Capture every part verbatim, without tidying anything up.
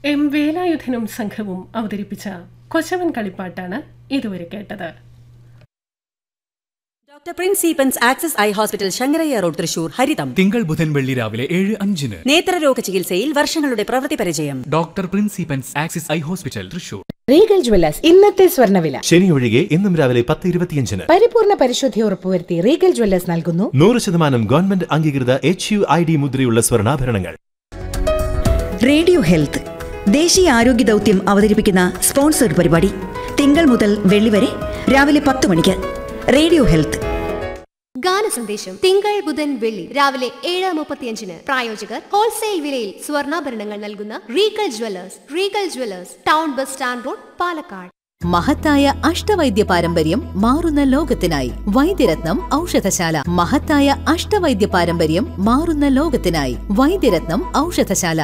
M വേലായുധനും സംഘവും അവതരിപ്പിച്ച കൊച്ചവൻ കളിപ്പാട്ടാണ് ഇതുവരെ കേട്ടത്. Doctor Prince സീപ്പൻസ് access eye hospital Sankaraiah road Thrissur ഹരിതം തിങ്കൾ ബുധൻ വെള്ളി രാവിലെ ഏഴ് അഞ്ചിന്. നേത്രരോഗ ചികിത്സയിൽ വർഷങ്ങളുടെ പ്രവൃത്തി പരിചയം. Doctor Prince സീപ്പൻസ് access eye hospital Thrissur. Regal Jewellers ഇന്നത്തെ സ്വർണ്ണവില ശനി ഒഴികെ ഇന്നും രാവിലെ പത്ത് ഇരുപത്തിയഞ്ചിന്. പരിപൂർണ പരിശുദ്ധി ഉറപ്പുവരുത്തി റീഗൽ ജ്വല്ലേഴ്സ് നൽകുന്നു നൂറ് ശതമാനം ഗവൺമെന്റ് അംഗീകൃത എച്ച് യു ഐ ഡി മുദ്രയുള്ള സ്വർണ്ണാഭരണങ്ങൾ. റേഡിയോ ഹെൽത്ത് ദേശീയ ആരോഗ്യ ദൗത്യം അവതരിപ്പിക്കുന്ന സ്പോൺസർഡ് പരിപാടി തിങ്കൾ മുതൽ വെള്ളി വരെ രാവിലെ പത്ത് മണിക്ക്. റേഡിയോ ഹെൽത്ത് ഗാനസന്ദേശം തിങ്കൾ ബുധൻ വെള്ളി രാവിലെ ഏഴ് മുപ്പത്തിയഞ്ചിന്. പ്രായോജകർ ഹോൾസെയിൽ വിലയിൽ സ്വർണ്ണാഭരണങ്ങൾ നൽകുന്ന Regal Jewellers. Regal Jewellers town bus stand road Palakkad. മഹത്തായ അഷ്ടവൈദ്യ പാരമ്പര്യം മാറുന്ന ലോകത്തിനായി വൈദ്യരത്നം ഔഷധശാല. മഹത്തായ അഷ്ടവൈദ്യ പാരമ്പര്യം മാറുന്ന ലോകത്തിനായി വൈദ്യരത്നം ഔഷധശാല.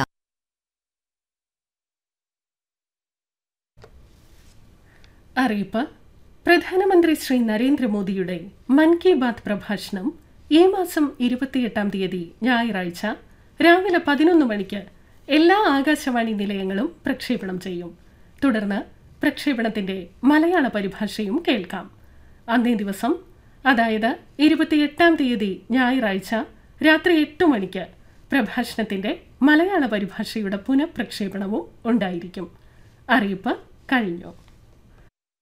അറിയിപ്പ്. പ്രധാനമന്ത്രി ശ്രീ നരേന്ദ്രമോദിയുടെ മൻ കി ബാത്ത് പ്രഭാഷണം ഈ മാസം ഇരുപത്തിയെട്ടാം തീയതി ഞായറാഴ്ച രാവിലെ പതിനൊന്ന് മണിക്ക് എല്ലാ ആകാശവാണി നിലയങ്ങളും പ്രക്ഷേപണം ചെയ്യും. തുടർന്ന് പ്രക്ഷേപണത്തിന്റെ മലയാള പരിഭാഷയും കേൾക്കാം. അന്നേ ദിവസം, അതായത് ഇരുപത്തിയെട്ടാം തീയതി ഞായറാഴ്ച രാത്രി എട്ട് മണിക്ക് പ്രഭാഷണത്തിന്റെ മലയാള പരിഭാഷയുടെ പുനഃപ്രക്ഷേപണവും ഉണ്ടായിരിക്കും. അറിയിപ്പ് കഴിഞ്ഞു.